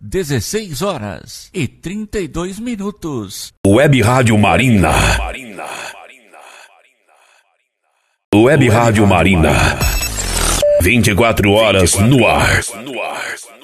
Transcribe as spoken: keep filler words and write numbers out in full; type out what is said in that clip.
dezesseis horas e trinta e dois minutos. Web Rádio Marina. Web Rádio Marina. vinte e quatro horas no ar.